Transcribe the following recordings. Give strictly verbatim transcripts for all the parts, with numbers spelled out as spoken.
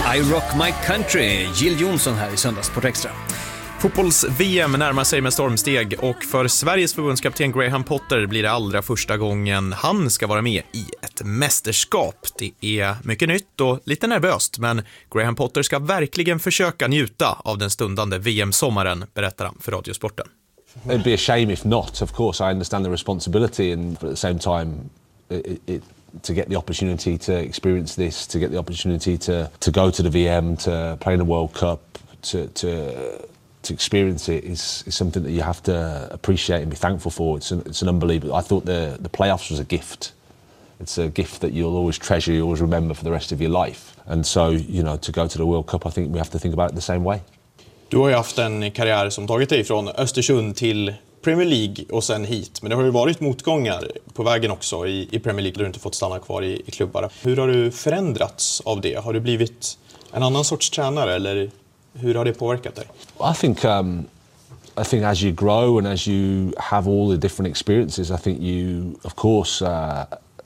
I Rock My Country, Jill Johnson här i Söndagssport Extra. Fotbolls-V M närmar sig med stormsteg och för Sveriges förbundskapten Graham Potter blir det allra första gången han ska vara med i ett mästerskap. Det är mycket nytt och lite nervöst, men Graham Potter ska verkligen försöka njuta av den stundande V M-sommaren, berättar han för Radiosporten. It'd be a shame if not. Of course, I understand the responsibility, and at the same time, it, it, to get the opportunity to experience this, to get the opportunity to, to go to the V M, to play in the World Cup, to to to experience it is, is something that you have to appreciate and be thankful for. It's an, it's an unbelievable. I thought the the playoffs was a gift. It's a gift that you'll always treasure, you always remember for the rest of your life. And so, you know, to go to the World Cup, I think we have to think about it the same way. Du har ju haft en karriär som tagit dig från Östersund till Premier League och sen hit. Men det har ju varit motgångar på vägen också i, i Premier League där du inte fått stanna kvar i, i klubbar. Hur har du förändrats av det? Har du blivit en annan sorts tränare eller hur har det påverkat dig? I think um, I think as you grow and as you have all the different experiences, I think you, of course, uh,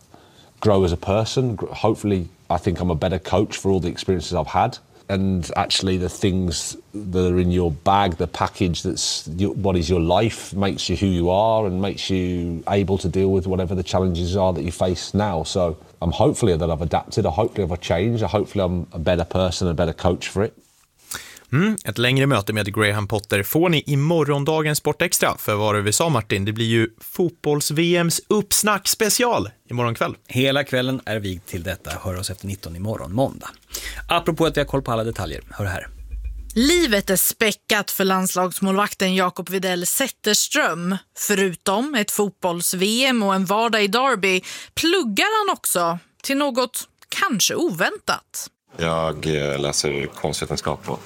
grow as a person. Hopefully, I think I'm a better coach for all the experiences I've had. And actually the things that are in your bag, the package that's your, what is your life, makes you who you are and makes you able to deal with whatever the challenges are that you face now. So I'm hopefully that I've adapted, I hopefully I've changed, I hopefully I'm a better person, a better coach for it. Mm, ett längre möte med Graham Potter får ni i morgondagens Sport Extra. För vad vi sa, Martin, det blir ju fotbolls-V M:s uppsnack special imorgon kväll. Hela kvällen är vigd till detta. Hör oss efter nitton imorgon måndag. Apropå att vi har koll på alla detaljer, hör här. Livet är späckat för landslagsmålvakten Jakob Widell Zetterström. Förutom ett fotbolls-V M och en vardag i Derby pluggar han också till något kanske oväntat. Jag läser konstvetenskap på,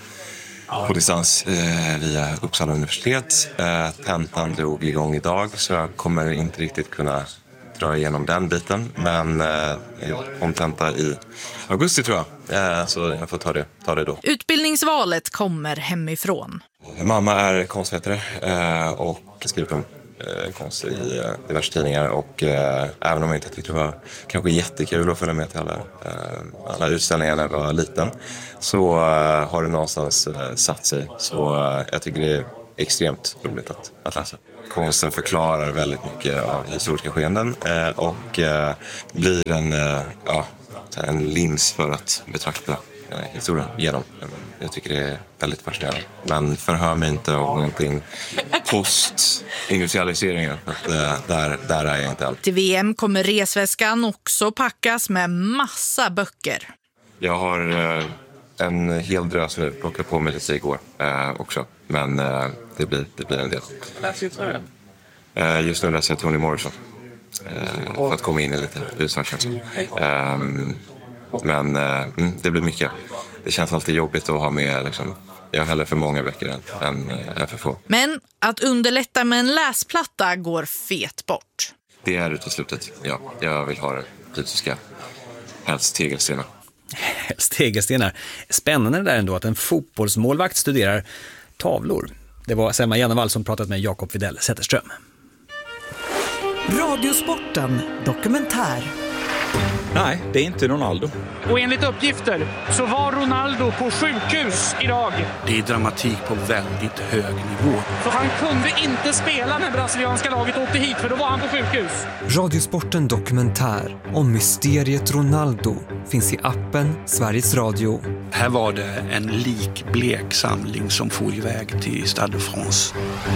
på distans eh, via Uppsala universitet. Eh, tentan drog igång idag så jag kommer inte riktigt kunna dra igenom den biten. Men eh, om tenta i augusti tror jag, eh, så jag får ta det, ta det då. Utbildningsvalet kommer hemifrån. Mamma är konstvetare eh, och skriver på konst i uh, diverse tidningar och uh, även om jag inte tyckte det var kanske jättekul att följa med till alla, uh, alla utställningar när jag var liten så uh, har det någonstans uh, satt sig så uh, jag tycker det är extremt roligt att, att läsa. Konsten förklarar väldigt mycket av historiska skeenden uh, och uh, blir en, uh, ja, en lins för att betrakta uh, historien genom. Jag tycker det är väldigt fascinerande. Men förhör mig inte om någonting post-industrialiseringen. Där, där är jag inte alls. Till V M kommer resväskan också packas med massa böcker. Jag har en hel drös nu. Plockade på mig lite igår också. Men det blir, det blir en del. Läser du Just nu läser jag Toni Morrison. För att komma in i lite husvärldskänsla. Men det blir mycket. Det känns alltid jobbigt att ha med liksom, jag hellre för många böcker än, än, än för få. Men att underlätta med en läsplatta går fet bort. Det är uteslutet, ja. Jag vill ha det fysiska, helst tegelstenar. Helst tegelstenar. Spännande det där ändå att en fotbollsmålvakt studerar tavlor. Det var Selma Jannevall som pratat med Jakob Widell Zetterström. Radiosporten dokumentär. Nej, det är inte Ronaldo. Och enligt uppgifter så var Ronaldo på sjukhus idag. Det är dramatik på väldigt hög nivå. Så han kunde inte spela när brasilianska laget åkte hit för då var han på sjukhus. Radiosporten dokumentär om mysteriet Ronaldo finns i appen Sveriges Radio. Här var det en likblek samling som for iväg till Stade de France.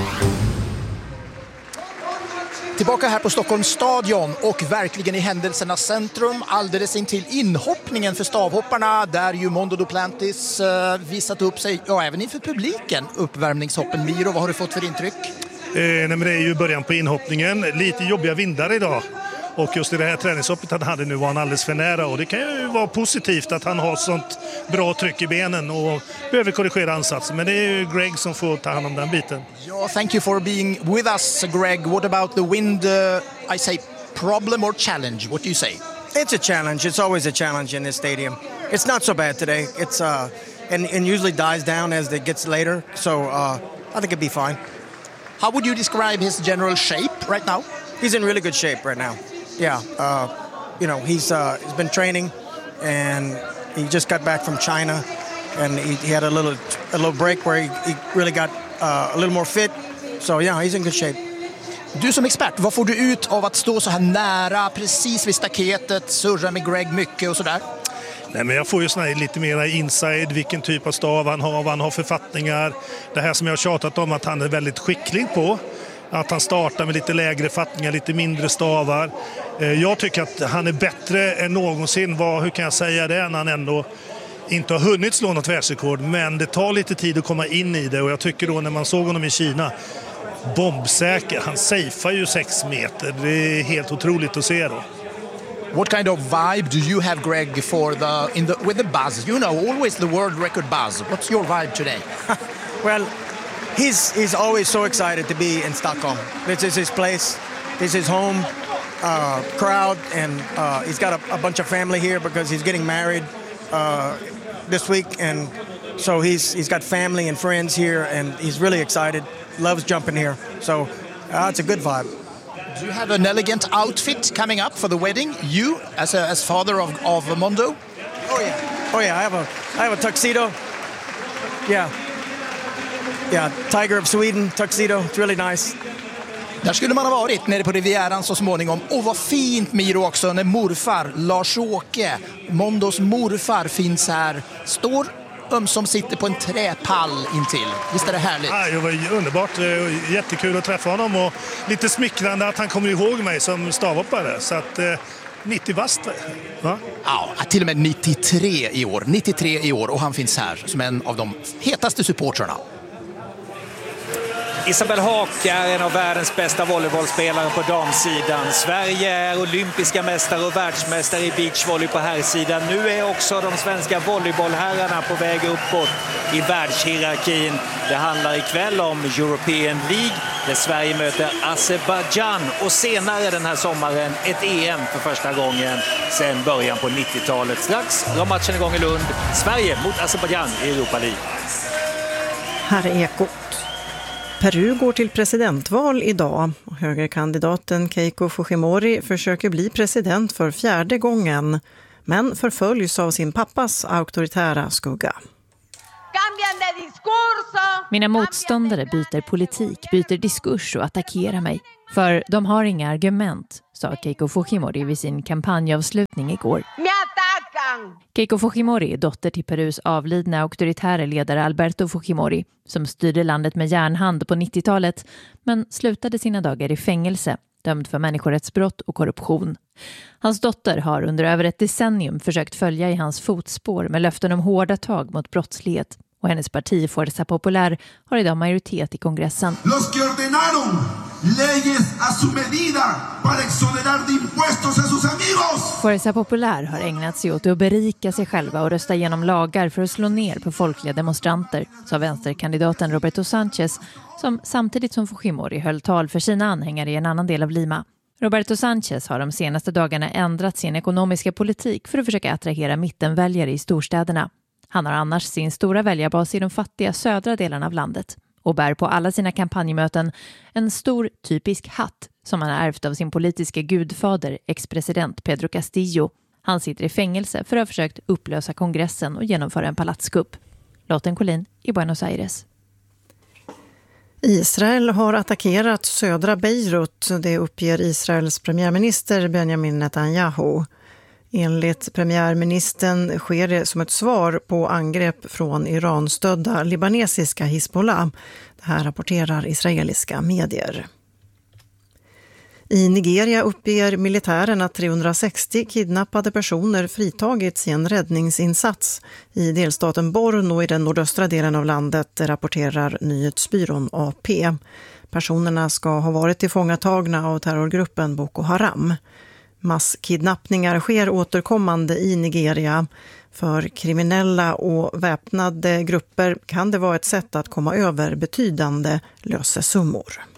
Tillbaka här på Stockholms stadion och verkligen i händelsernas centrum alldeles intill inhoppningen för stavhopparna där ju Mondo Duplantis uh, visat upp sig, ja även inför publiken, uppvärmningshoppen. Miro, vad har du fått för intryck? Eh, nej, men det är ju början på inhoppningen, lite jobbiga vindar idag. Och just i det här träningshoppet han hade nu var han alldeles för nära och det kan ju vara positivt att han har sånt bra tryck i benen och behöver korrigera ansatsen. Men det är ju Greg som får ta hand om den biten. Ja, thank you for being with us, Greg. What about the wind, uh, I say problem or challenge? What do you say? It's a challenge. It's always a challenge in this stadium. It's not so bad today. It's uh, and, and usually dies down as it gets later. So uh, I think it'd be fine. How would you describe his general shape right now? He's in really good shape right now. Yeah, uh, you know, he's uh, he's been training, and he just got back from China, and he, he had a little a little break where he, he really got uh, a little more fit. So yeah, he's in good shape. Du som expert, vad får du ut av att stå så här nära, precis vid staketet, surra med Greg mycket och sådär? Nej, men jag får ju såna här lite mer inside, vilken typ av stav han har, vad han har författningar. Det här som jag har tjatat om att han är väldigt skicklig på. Att han startar med lite lägre fattningar, lite mindre stavar. Jag tycker att han är bättre än någonsin. Vad, hur kan jag säga det, när han ändå inte har hunnit slå något världsrekord. Men det tar lite tid att komma in i det, och jag tycker då när man såg honom i Kina, bombsäker, han safear ju sex meter. Det är helt otroligt att se då. What kind of vibe do you have, Greg, for the in the with the buzz? You know, always the world record buzz. What's your vibe today? Well, he's he's always so excited to be in Stockholm. This is his place. This is his home uh, crowd, and uh, he's got a, a bunch of family here because he's getting married uh, this week, and so he's he's got family and friends here, and he's really excited. Loves jumping here, so uh, it's a good vibe. Do you have an elegant outfit coming up for the wedding? You, as a, as father of of Mondo? Oh yeah, oh yeah. I have a I have a tuxedo. Yeah, yeah. Tiger of Sweden tuxedo. It's really nice. Där skulle man ha varit nere på Rivieran så småningom. Och vad fint, Miro, också när morfar Lars-Åke, Mondos morfar, finns här. Står ömsom sitter på en träpall intill. Visst är det härligt? Ja, det var underbart. Jättekul att träffa honom, och lite smickrande att han kommer ihåg mig som stavhoppare. Så att eh, nittio bast, va? Ja, till och med nittiotre i år. nittiotre i år, och han finns här som en av de hetaste supportrarna. Isabelle Haak är en av världens bästa volleybollspelare på damsidan. Sverige är olympiska mästare och världsmästare i beachvolley på herrsidan. Nu är också de svenska volleybollherrarna på väg uppåt i världshierarkin. Det handlar ikväll om European League där Sverige möter Azerbaijan, och senare den här sommaren ett E M för första gången sedan början på nittiotalet. Strax drar matchen igång i Lund. Sverige mot Azerbaijan i Europa League. Här är Ekot. Peru går till presidentval idag. Högerkandidaten Keiko Fujimori försöker bli president för fjärde gången, men förföljs av sin pappas auktoritära skugga. Mina motståndare byter politik, byter diskurs och attackerar mig. För de har inga argument, sa Keiko Fujimori vid sin kampanjavslutning igår. Keiko Fujimori är dotter till Perus avlidna auktoritära ledare Alberto Fujimori, som styrde landet med järnhand på nittiotalet, men slutade sina dagar i fängelse, dömd för människorättsbrott och korruption. Hans dotter har under över ett decennium försökt följa i hans fotspår med löften om hårda tag mot brottslighet, och hennes parti Fuerza Popular har idag majoritet i kongressen. Los que ordenaron leyes a su medida para exonerar de impuestos a sus amigos. Fuerza Popular har ägnat sig åt att berika sig själva och rösta igenom lagar för att slå ner på folkliga demonstranter, sa vänsterkandidaten Roberto Sanchez, som samtidigt som Fujimori höll tal för sina anhängare i en annan del av Lima. Roberto Sanchez har de senaste dagarna ändrat sin ekonomiska politik för att försöka attrahera mittenväljare i storstäderna. Han har annars sin stora väljarbas i de fattiga södra delarna av landet och bär på alla sina kampanjmöten en stor typisk hatt som han har ärvt av sin politiska gudfader, ex-president Pedro Castillo. Han sitter i fängelse för att ha försökt upplösa kongressen och genomföra en palatskupp. Lotten Collin i Buenos Aires. Israel har attackerat södra Beirut, det uppger Israels premiärminister Benjamin Netanyahu. Enligt premiärministern sker det som ett svar på angrepp från Iran-stödda libanesiska Hizbollah. Det här rapporterar israeliska medier. I Nigeria uppger militären att trehundrasextio kidnappade personer fritagits i en räddningsinsats i delstaten Borno i den nordöstra delen av landet, rapporterar nyhetsbyrån A P. Personerna ska ha varit tillfångatagna av terrorgruppen Boko Haram. Masskidnappningar sker återkommande i Nigeria. För kriminella och väpnade grupper kan det vara ett sätt att komma över betydande lösesummor.